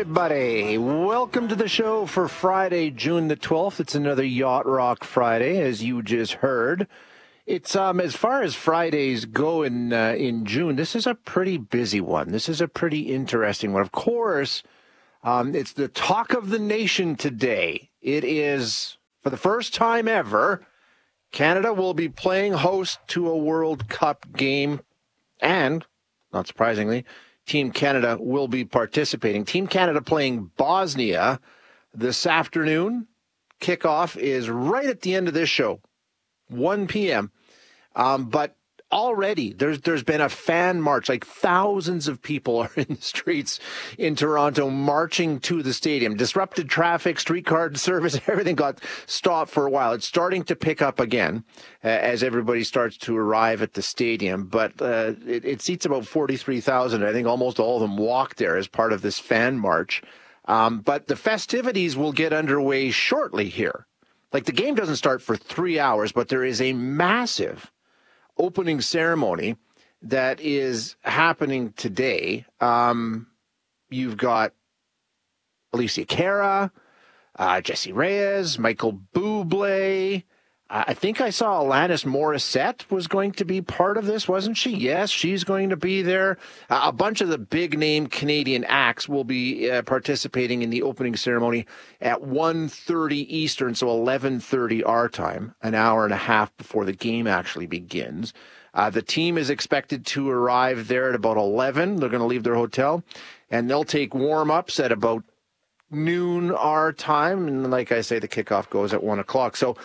everybody. Welcome to the show for Friday, June the 12th. It's another Yacht Rock Friday, as you just heard. It's as far as Fridays go in June, this is a pretty busy one. This is a pretty interesting one. Of course, it's the talk of the nation today. It is, for the first time ever, Canada will be playing host to a World Cup game, and, not surprisingly, Team Canada will be participating. Team Canada playing Bosnia this afternoon. Kickoff is right at the end of this show, 1 p.m. But already there's been a fan march. Like thousands of people are in the streets in Toronto marching to the stadium. Disrupted traffic, streetcar service, everything got stopped for a while. It's starting to pick up again as everybody starts to arrive at the stadium. But it seats about 43,000. I think almost all of them walk there as part of this fan march. But the festivities will get underway shortly here. Like the game doesn't start for 3 hours, but there is a massive opening ceremony that is happening today. You've got Alicia Cara, Jesse Reyes, Michael Bublé. I think I saw Alanis Morissette was going to be part of this, wasn't she? Yes, she's going to be there. A bunch of the big-name Canadian acts will be participating in the opening ceremony at 1:30 Eastern, so 11:30 our time, an hour and a half before the game actually begins. The team is expected to arrive there at about 11. They're going to leave their hotel, and they'll take warm-ups at about noon our time. And like I say, the kickoff goes at 1 o'clock. So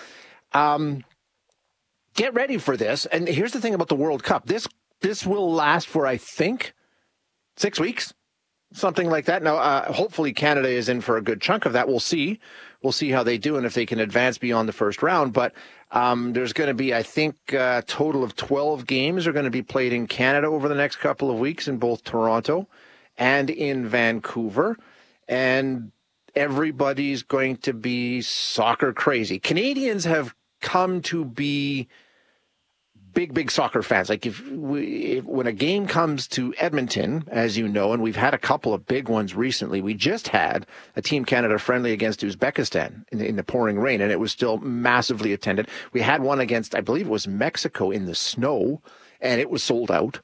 get ready for this. And here's the thing about the World Cup. This will last for, I think, 6 weeks, something like that. Now, hopefully Canada is in for a good chunk of that. We'll see. We'll see how they do and if they can advance beyond the first round. But there's going to be, I think, a total of 12 games are going to be played in Canada over the next couple of weeks in both Toronto and in Vancouver. And everybody's going to be soccer crazy. Canadians have come to be big soccer fans. Like when a game comes to Edmonton, as you know, and we've had a couple of big ones recently. We just had a Team Canada friendly against Uzbekistan in the pouring rain, and it was still massively attended. We had one against, I believe it was Mexico in the snow, and it was sold out.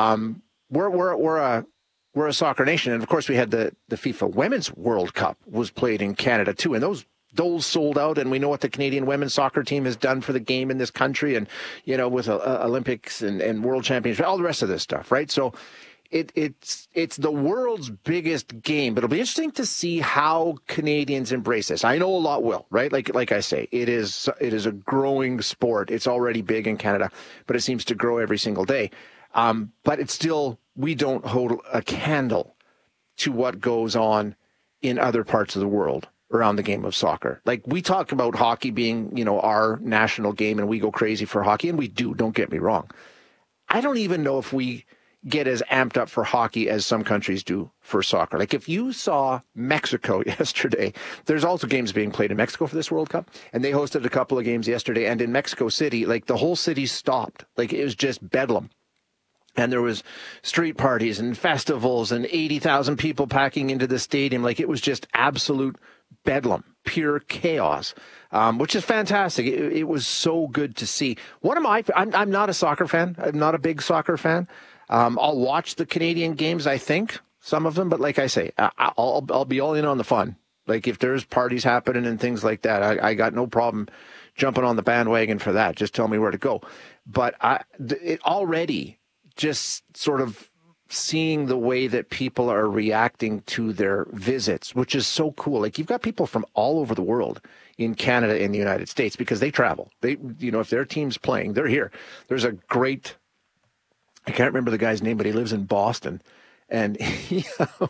We're a soccer nation, and of course we had the FIFA Women's World Cup was played in Canada too, and those sold out, and we know what the Canadian women's soccer team has done for the game in this country, and you know, with Olympics and World Championships, all the rest of this stuff, right? So it's the world's biggest game, but it'll be interesting to see how Canadians embrace this. I know a lot will, right? Like I say, it is a growing sport. It's already big in Canada, but it seems to grow every single day. But it's still, we don't hold a candle to what goes on in other parts of the world around the game of soccer. Like we talk about hockey being, you know, our national game, and we go crazy for hockey, and we do, don't get me wrong. I don't even know if we get as amped up for hockey as some countries do for soccer. Like if you saw Mexico yesterday, there's also games being played in Mexico for this World Cup, and they hosted a couple of games yesterday, and in Mexico City, like the whole city stopped. Like it was just bedlam. And there was street parties and festivals and 80,000 people packing into the stadium. Like it was just absolute bedlam, pure chaos, which is fantastic. It was so good to see. I'm not a soccer fan. I'm not a big soccer fan. I'll watch the Canadian games, I think, some of them. But like I say, I'll be all in on the fun. Like if there's parties happening and things like that, I got no problem jumping on the bandwagon for that. Just tell me where to go. But it already just sort of seeing the way that people are reacting to their visits, which is so cool. Like you've got people from all over the world in Canada and the United States because they travel. They, you know, if their team's playing, they're here. There's a great, I can't remember the guy's name, but he lives in Boston, and he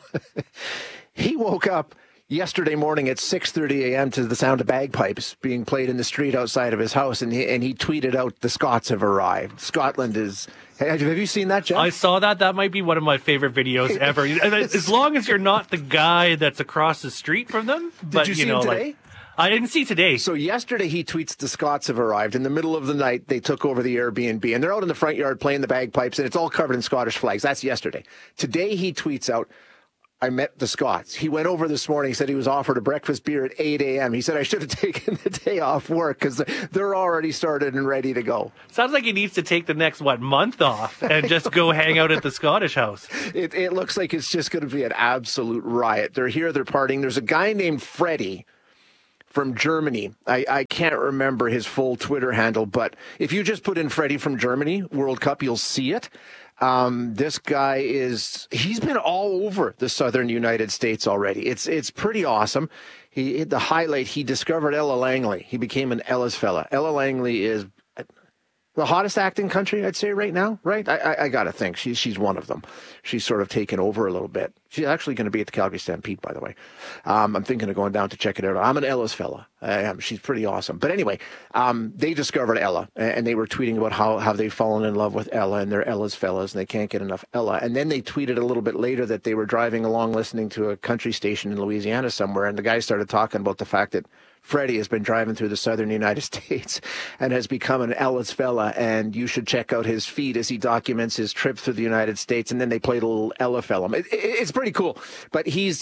woke up yesterday morning at 6:30 a.m. to the sound of bagpipes being played in the street outside of his house, and he tweeted out, "The Scots have arrived. Scotland is." Have you seen that, Jeff? I saw that. That might be one of my favorite videos ever. As long as you're not the guy that's across the street from them. Did you see him today? I didn't see today. So yesterday he tweets, "The Scots have arrived." In the middle of the night, they took over the Airbnb, and they're out in the front yard playing the bagpipes, and it's all covered in Scottish flags. That's yesterday. Today he tweets out, I met the Scotts. He went over this morning. He said he was offered a breakfast beer at 8 a.m. He said, I should have taken the day off work because they're already started and ready to go. Sounds like he needs to take the next, month off and just go hang out at the Scottish house. It looks like it's just going to be an absolute riot. They're here, they're partying. There's a guy named Freddie from Germany. I can't remember his full Twitter handle, but if you just put in Freddie from Germany, World Cup, you'll see it. This guy he's been all over the southern United States already. It's pretty awesome. The highlight, he discovered Ella Langley. He became an Ella's fella. Ella Langley is the hottest act in country, I'd say right now, right? I got to think she's one of them. She's sort of taken over a little bit. She's actually going to be at the Calgary Stampede, by the way. I'm thinking of going down to check it out. I'm an Ella's fella. I am. She's pretty awesome. But anyway, they discovered Ella, and they were tweeting about how they've fallen in love with Ella, and they're Ella's fellas, and they can't get enough Ella. And then they tweeted a little bit later that they were driving along listening to a country station in Louisiana somewhere, and the guy started talking about the fact that Freddie has been driving through the southern United States and has become an Ella's fella, and you should check out his feed as he documents his trip through the United States. And then they played a little Ella fella. It's pretty cool. But he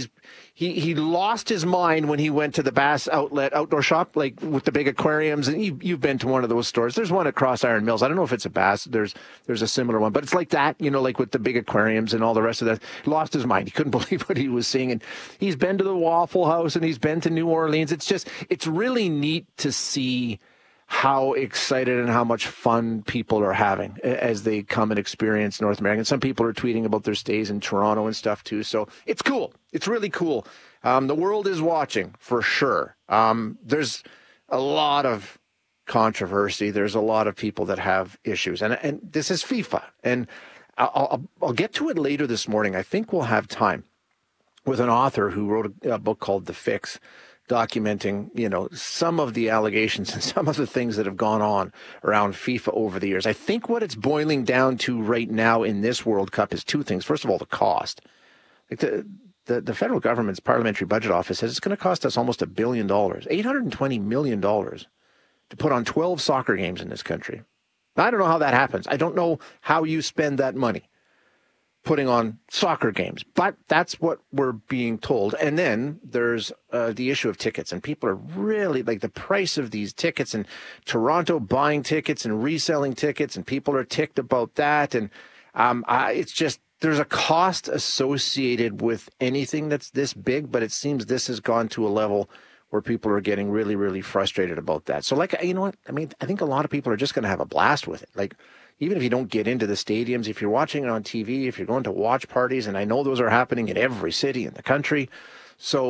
lost his mind when he went to the Bass outdoor shop, like with the big aquariums. And you've been to one of those stores. There's one at Cross Iron Mills. I don't know if it's a Bass. There's a similar one, but it's like that, like with the big aquariums and all the rest of that. He lost his mind. He couldn't believe what he was seeing. And he's been to the Waffle House and he's been to New Orleans. It's really neat to see how excited and how much fun people are having as they come and experience North America. And some people are tweeting about their stays in Toronto and stuff too. So it's cool. It's really cool. The world is watching for sure. There's a lot of controversy. There's a lot of people that have issues, and this is FIFA. And I'll get to it later this morning. I think we'll have time with an author who wrote a book called The Fix, documenting, some of the allegations and some of the things that have gone on around FIFA over the years. I think what it's boiling down to right now in this World Cup is two things. First of all, the cost. Like the federal government's parliamentary budget office says it's going to cost us almost $1 billion, $820 million to put on 12 soccer games in this country. I don't know how that happens. I don't know how you spend that money putting on soccer games, but that's what we're being told. And then there's the issue of tickets, and people are really like the price of these tickets, and Toronto buying tickets and reselling tickets, and people are ticked about that. And it's just, there's a cost associated with anything that's this big, but it seems this has gone to a level where people are getting really, really frustrated about that. So you know what? I mean, I think a lot of people are just going to have a blast with it. Like, even if you don't get into the stadiums, if you're watching it on TV, if you're going to watch parties, and I know those are happening in every city in the country. So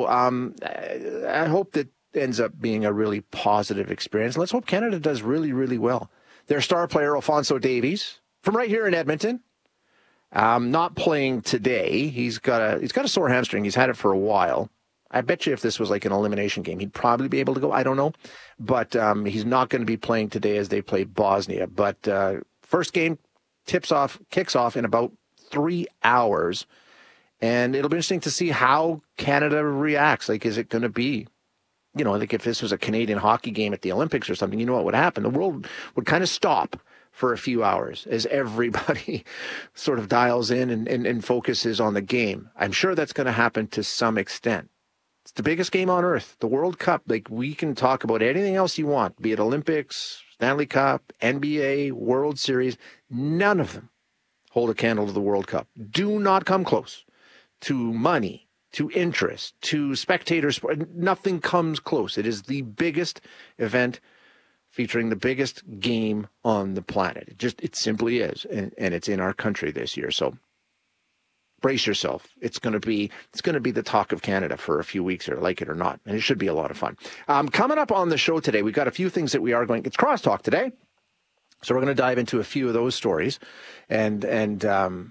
I hope that ends up being a really positive experience. Let's hope Canada does really, really well. Their star player, Alphonso Davies, from right here in Edmonton, not playing today. He's got a sore hamstring. He's had it for a while. I bet you if this was like an elimination game, he'd probably be able to go. I don't know. But he's not going to be playing today as they play Bosnia. But first game kicks off in about 3 hours. And it'll be interesting to see how Canada reacts. Like, is it going to be, like if this was a Canadian hockey game at the Olympics or something, what would happen? The world would kind of stop for a few hours as everybody sort of dials in and focuses on the game. I'm sure that's going to happen to some extent. It's the biggest game on earth, the World Cup. Like, we can talk about anything else you want, be it Olympics, Stanley Cup, NBA, World Series. None of them hold a candle to the World Cup. Do not come close to money, to interest, to spectator sport. Nothing comes close. It is the biggest event featuring the biggest game on the planet. It simply is. And it's in our country this year. So brace yourself. It's going to be the talk of Canada for a few weeks, here, like it or not. And it should be a lot of fun. Coming up on the show today, we've got a few things that we are going, it's Crosstalk today. So we're going to dive into a few of those stories. And I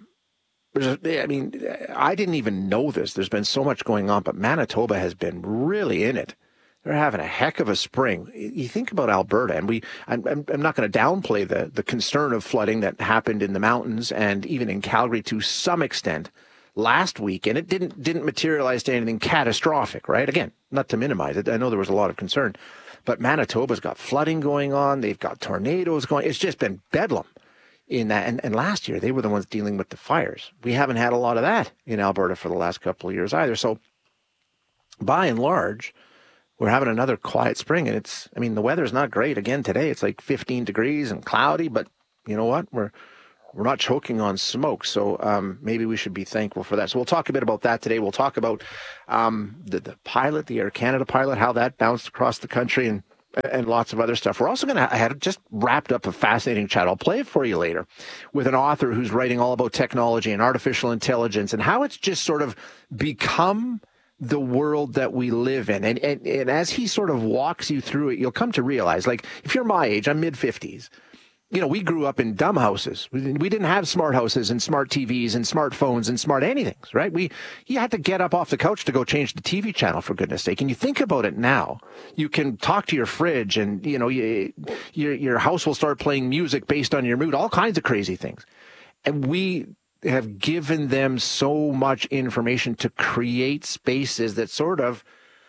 didn't even know this. There's been so much going on, but Manitoba has been really in it. They're having a heck of a spring. You think about Alberta, and I'm not going to downplay the concern of flooding that happened in the mountains and even in Calgary to some extent last week, and it didn't materialize to anything catastrophic, right? Again, not to minimize it. I know there was a lot of concern, but Manitoba's got flooding going on. They've got tornadoes going. It's just been bedlam in that. And last year, they were the ones dealing with the fires. We haven't had a lot of that in Alberta for the last couple of years either. So by and large, we're having another quiet spring. And the weather's not great. Again, today it's like 15 degrees and cloudy, but you know what? We're not choking on smoke. So maybe we should be thankful for that. So we'll talk a bit about that today. We'll talk about the pilot, the Air Canada pilot, how that bounced across the country, and lots of other stuff. We're also going to have just wrapped up a fascinating chat. I'll play it for you later with an author who's writing all about technology and artificial intelligence and how it's just sort of become the world that we live in. And as he sort of walks you through it, you'll come to realize, like, if you're my age, I'm mid-50s. We grew up in dumb houses. We didn't have smart houses and smart TVs and smartphones and smart anythings, right? You had to get up off the couch to go change the TV channel, for goodness sake. And you think about it now, you can talk to your fridge and, your house will start playing music based on your mood, all kinds of crazy things. And we have given them so much information to create spaces that sort of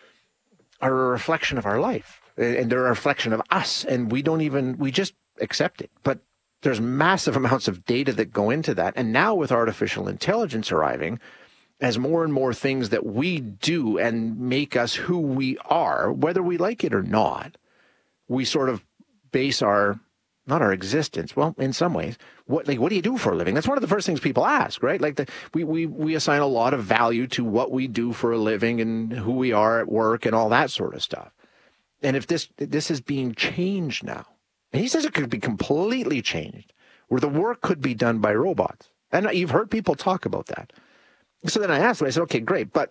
are a reflection of our life. And they're a reflection of us. And we just accept it. But there's massive amounts of data that go into that. And now with artificial intelligence arriving, as more and more things that we do and make us who we are, whether we like it or not, we sort of base not our existence. Well, in some ways, what do you do for a living? That's one of the first things people ask, right? Like we assign a lot of value to what we do for a living and who we are at work and all that sort of stuff. And if this is being changed now, and he says it could be completely changed, where the work could be done by robots. And you've heard people talk about that. So then I asked him, I said, okay, great, but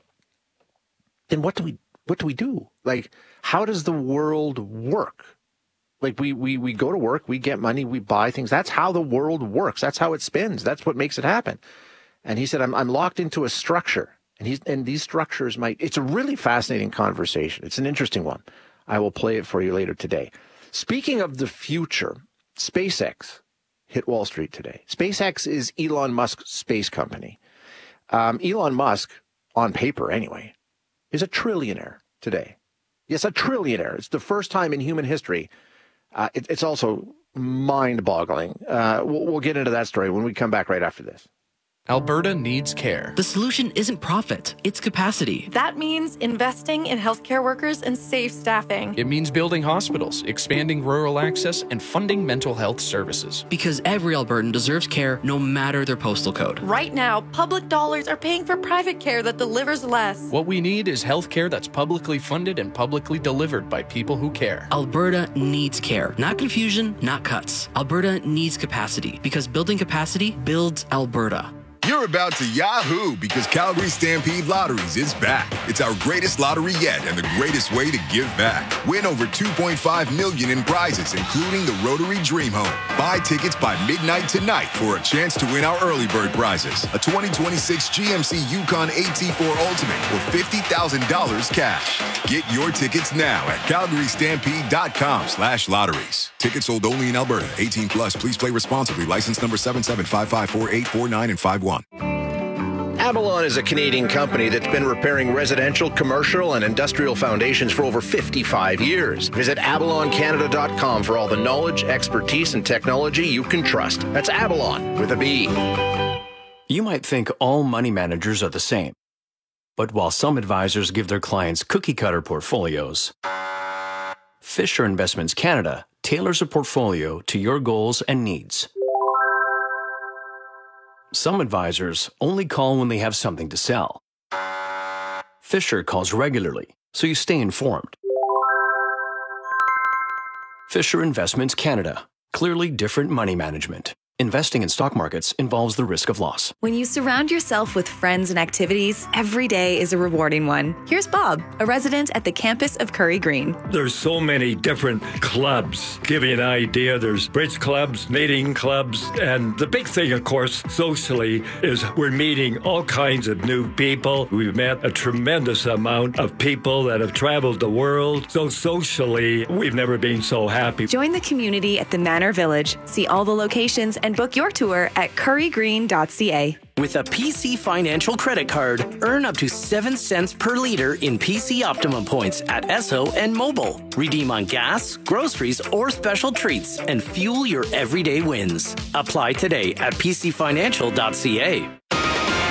then what do we do? Like, how does the world work? Like, we go to work, we get money, we buy things. That's how the world works. That's how it spins. That's what makes it happen. And he said, I'm locked into a structure. And these structures it's a really fascinating conversation. It's an interesting one. I will play it for you later today. Speaking of the future, SpaceX hit Wall Street today. SpaceX is Elon Musk's space company. Elon Musk, on paper anyway, is a trillionaire today. Yes, a trillionaire. It's the first time in human history. It's also mind-boggling. We'll get into that story when we come back right after this. Alberta needs care. The solution isn't profit, it's capacity. That means investing in healthcare workers and safe staffing. It means building hospitals, expanding rural access, and funding mental health services. Because every Albertan deserves care no matter their postal code. Right now, public dollars are paying for private care that delivers less. What we need is healthcare that's publicly funded and publicly delivered by people who care. Alberta needs care. Not confusion, not cuts. Alberta needs capacity because building capacity builds Alberta. You're about to Yahoo because Calgary Stampede Lotteries is back. It's our greatest lottery yet and the greatest way to give back. Win over $2.5 million in prizes, including the Rotary Dream Home. Buy tickets by midnight tonight for a chance to win our early bird prizes. A 2026 GMC Yukon AT4 Ultimate or $50,000 cash. Get your tickets now at calgarystampede.com/lotteries. Tickets sold only in Alberta. 18 plus. Please play responsibly. License number 77554849 and 51. Avalon is a Canadian company that's been repairing residential, commercial, and industrial foundations for over 55 years. Visit avaloncanada.com for all the knowledge, expertise, and technology you can trust. That's Avalon with a B. You might think all money managers are the same. But while some advisors give their clients cookie-cutter portfolios, Fisher Investments Canada tailors a portfolio to your goals and needs. Some advisors only call when they have something to sell. Fisher calls regularly, so you stay informed. Fisher Investments Canada. Clearly different money management. Investing in stock markets involves the risk of loss. When you surround yourself with friends and activities, every day is a rewarding one. Here's Bob, a resident at the campus of Curry Green. There's so many different clubs. Give you an idea, there's bridge clubs, knitting clubs, and the big thing, of course, socially, is we're meeting all kinds of new people. We've met a tremendous amount of people that have traveled the world. So socially, we've never been so happy. Join the community at the Manor Village. See all the locations and book your tour at currygreen.ca. With a PC Financial credit card, earn up to 7 cents per liter in PC Optimum points at Esso and Mobile. Redeem on gas, groceries, or special treats and fuel your everyday wins. Apply today at pcfinancial.ca.